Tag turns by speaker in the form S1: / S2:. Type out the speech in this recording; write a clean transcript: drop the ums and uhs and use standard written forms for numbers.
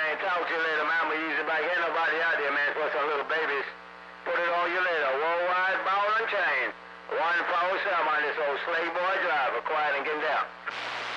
S1: chain. Talk to you later, man. I'ma use it back. Ain't nobody out there, man. For some little babies. Put it on you later. Worldwide ball and chain. 147 on this old slave boy driver. Quiet and get down.